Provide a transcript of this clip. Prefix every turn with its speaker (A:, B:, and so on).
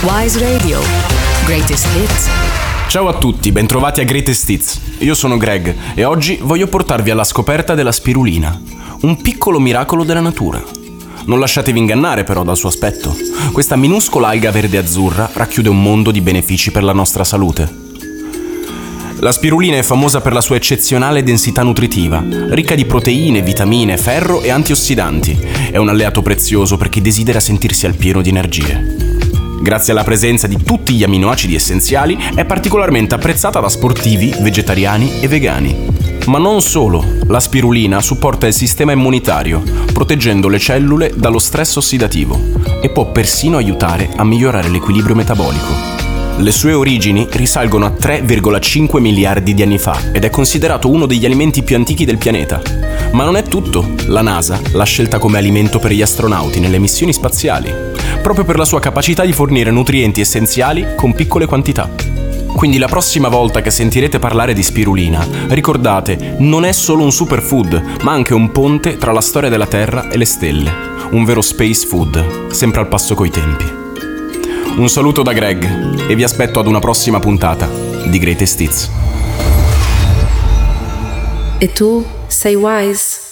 A: Wise Radio. Greatest Hits.
B: Ciao a tutti, bentrovati a Greatest Hits. Io sono Greg e oggi voglio portarvi alla scoperta della spirulina, un piccolo miracolo della natura. Non lasciatevi ingannare però dal suo aspetto. Questa minuscola alga verde azzurra racchiude un mondo di benefici per la nostra salute. La spirulina è famosa per la sua eccezionale densità nutritiva, ricca di proteine, vitamine, ferro e antiossidanti. È un alleato prezioso per chi desidera sentirsi al pieno di energie. Grazie alla presenza di tutti gli amminoacidi essenziali, è particolarmente apprezzata da sportivi, vegetariani e vegani. Ma non solo, la spirulina supporta il sistema immunitario, proteggendo le cellule dallo stress ossidativo e può persino aiutare a migliorare l'equilibrio metabolico. Le sue origini risalgono a 3,5 miliardi di anni fa ed è considerato uno degli alimenti più antichi del pianeta. Ma non è tutto. La NASA l'ha scelta come alimento per gli astronauti nelle missioni spaziali, proprio per la sua capacità di fornire nutrienti essenziali con piccole quantità. Quindi la prossima volta che sentirete parlare di spirulina, ricordate, non è solo un superfood, ma anche un ponte tra la storia della Terra e le stelle. Un vero space food, sempre al passo coi tempi. Un saluto da Greg e vi aspetto ad una prossima puntata di Greatest Hits.
A: E tu sei wise?